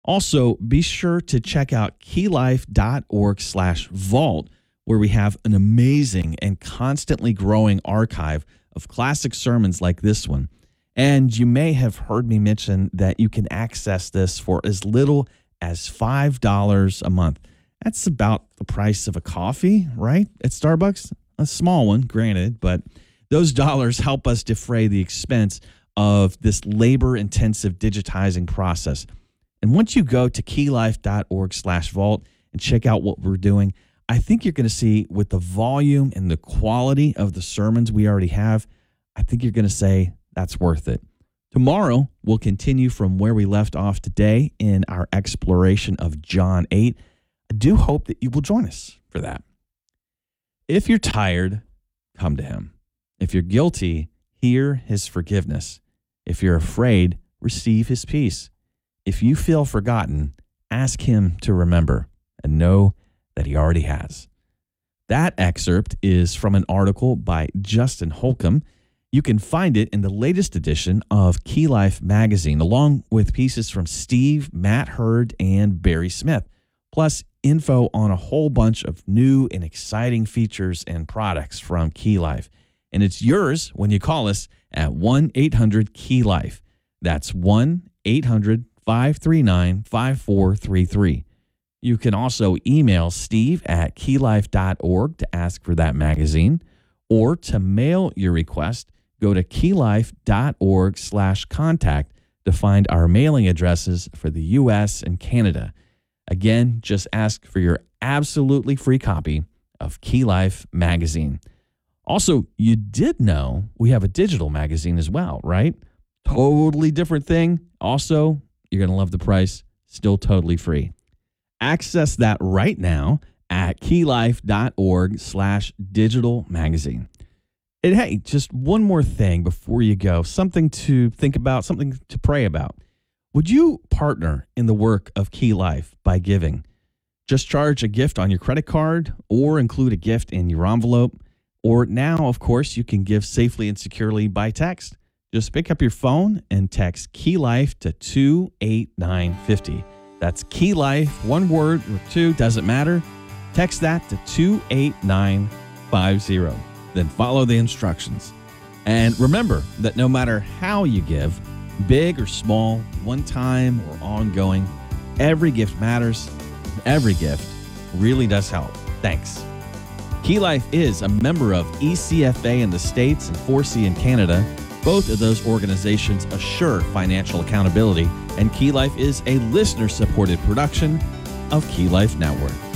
Also, be sure to check out keylife.org/vault, where we have an amazing and constantly growing archive of classic sermons like this one. And you may have heard me mention that you can access this for as little as $5 a month. That's about the price of a coffee, right? At Starbucks. A small one, granted, but those dollars help us defray the expense of this labor-intensive digitizing process. And once you go to keylife.org/vault and check out what we're doing, I think you're going to see with the volume and the quality of the sermons we already have, I think you're going to say that's worth it. Tomorrow, we'll continue from where we left off today in our exploration of John 8. I do hope that you will join us for that. If you're tired, come to him. If you're guilty, hear his forgiveness. If you're afraid, receive his peace. If you feel forgotten, ask him to remember and know that he already has. That excerpt is from an article by Justin Holcomb. You can find it in the latest edition of Key Life magazine, along with pieces from Steve, Matt Hurd, and Barry Smith, plus info on a whole bunch of new and exciting features and products from Key Life. And it's yours when you call us at 1-800-KEY-LIFE. That's 1-800-539-5433. You can also email Steve at keylife.org to ask for that magazine, or to mail your request, go to keylife.org/contact to find our mailing addresses for the U.S. and Canada. Again, just ask for your absolutely free copy of Key Life magazine. Also, you did know we have a digital magazine as well, right? Totally different thing. Also, you're going to love the price. Still totally free. Access that right now at keylife.org/digital magazine. And hey, just one more thing before you go, something to think about, something to pray about. Would you partner in the work of Key Life by giving? Just charge a gift on your credit card or include a gift in your envelope. Or now, of course, you can give safely and securely by text. Just pick up your phone and text Key Life to 28950. That's Key Life, one word or two, doesn't matter. Text that to 28950. Then follow the instructions. And remember that no matter how you give, big or small, one time or ongoing, every gift matters. Every gift really does help. Thanks. Key Life is a member of ECFA in the States and 4C in Canada. Both of those organizations assure financial accountability, and Key Life is a listener-supported production of Key Life Network.